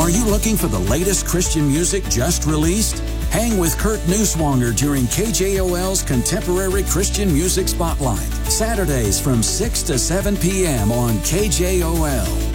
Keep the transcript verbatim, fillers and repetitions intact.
Are you looking for the latest Christian music just released? Hang with Kurt Neuswanger during K J O L's Contemporary Christian Music Spotlight, Saturdays from six to seven p.m. on K J O L.